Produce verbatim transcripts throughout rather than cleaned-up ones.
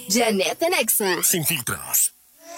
Janet en Exa. Sin filtros.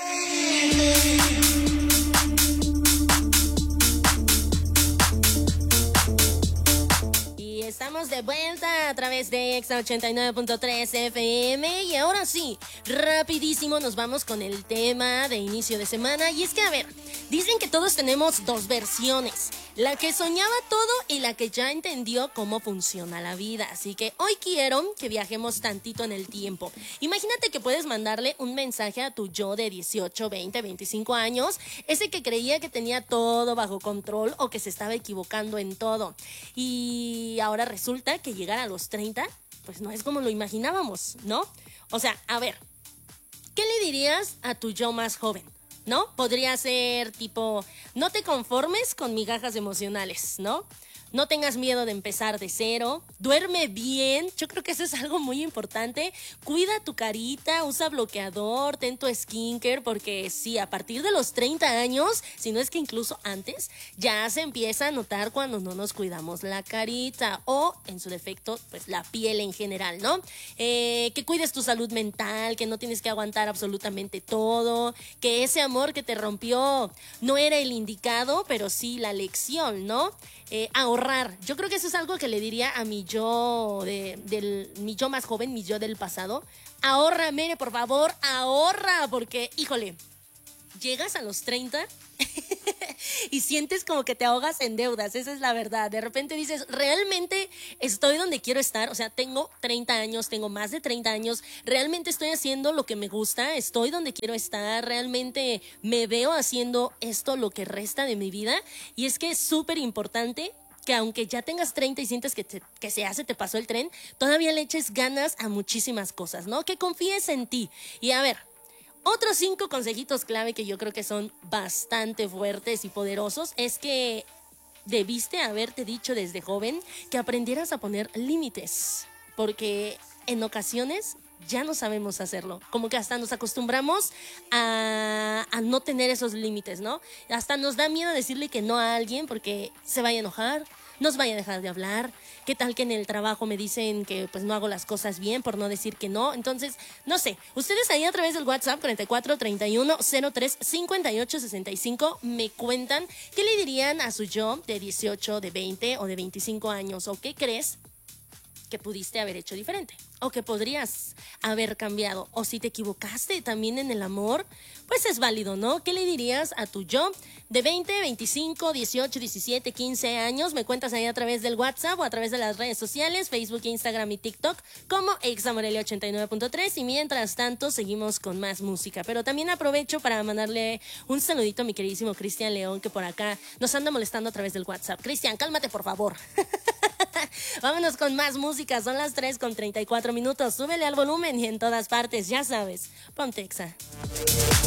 Y estamos de vuelta a través de Exa ochenta y nueve punto tres F M. Y ahora sí, rapidísimo nos vamos con el tema de inicio de semana. Y es que, a ver, dicen que todos tenemos dos versiones. La que soñaba todo y la que ya entendió cómo funciona la vida. Así que hoy quiero que viajemos tantito en el tiempo. Imagínate que puedes mandarle un mensaje a tu yo de dieciocho, veinte, veinticinco años. Ese que creía que tenía todo bajo control o que se estaba equivocando en todo. Y ahora resulta que llegar a los treinta, pues no es como lo imaginábamos, ¿no? O sea, a ver, ¿qué le dirías a tu yo más joven? ¿No? Podría ser tipo, no te conformes con migajas emocionales, ¿no? No tengas miedo de empezar de cero, duerme bien, yo creo que eso es algo muy importante, cuida tu carita, usa bloqueador, ten tu skincare, porque sí, a partir de los treinta años, si no es que incluso antes, ya se empieza a notar cuando no nos cuidamos la carita o, en su defecto, pues la piel en general, ¿no? Eh, que cuides tu salud mental, que no tienes que aguantar absolutamente todo, que ese amor que te rompió no era el indicado, pero sí la lección, ¿no? Eh, ahorrar. Yo creo que eso es algo que le diría a mi yo de, del mi yo más joven, mi yo del pasado. Ahorra, mire, por favor, ahorra, porque, híjole, llegas a los treinta y sientes como que te ahogas en deudas, esa es la verdad. De repente dices, ¿realmente estoy donde quiero estar? O sea, tengo treinta años, tengo más de treinta años, ¿realmente estoy haciendo lo que me gusta? ¿Estoy donde quiero estar? ¿Realmente me veo haciendo esto lo que resta de mi vida? Y es que es súper importante que aunque ya tengas treinta y sientes que, te, que se hace, te pasó el tren, todavía le eches ganas a muchísimas cosas, ¿no? Que confíes en ti. Y a ver, otros cinco consejitos clave que yo creo que son bastante fuertes y poderosos es que debiste haberte dicho desde joven que aprendieras a poner límites, porque en ocasiones ya no sabemos hacerlo, como que hasta nos acostumbramos a, a no tener esos límites, ¿no? Hasta nos da miedo decirle que no a alguien porque se vaya a enojar, nos vaya a dejar de hablar. ¿Qué tal que en el trabajo me dicen que pues no hago las cosas bien por no decir que no? Entonces, no sé, ustedes ahí a través del WhatsApp cuarenta y cuatro, treinta y uno, cero tres, cincuenta y ocho, sesenta y cinco me cuentan qué le dirían a su yo de dieciocho, de veinte o de veinticinco años, o qué crees que pudiste haber hecho diferente, o que podrías haber cambiado, o si te equivocaste también en el amor, pues es válido, ¿no? ¿Qué le dirías a tu yo de veinte, veinticinco, dieciocho, diecisiete, quince años? Me cuentas ahí a través del WhatsApp o a través de las redes sociales, Facebook, Instagram y TikTok, como Exa Morelia ochenta y nueve punto tres, y mientras tanto seguimos con más música, pero también aprovecho para mandarle un saludito a mi queridísimo Cristian León, que por acá nos anda molestando a través del WhatsApp. Cristian, cálmate por favor. Vámonos con más música, son las tres con treinta y cuatro minutos, súbele al volumen y en todas partes, ya sabes, ponte Exa.